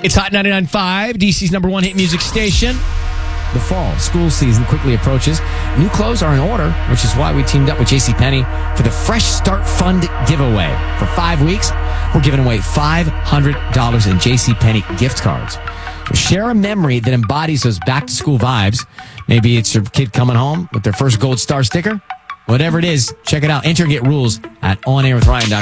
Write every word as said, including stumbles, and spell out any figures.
It's Hot ninety-nine point five, D C's number one hit music station. The fall school season quickly approaches. New clothes are in order, which is why we teamed up with JCPenney for the Fresh Start Fund giveaway. For five weeks, we're giving away five hundred dollars in JCPenney gift cards. So share a memory that embodies those back-to-school vibes. Maybe it's your kid coming home with their first Gold Star sticker. Whatever it is, check it out. Enter and get rules at on air with ryan dot com.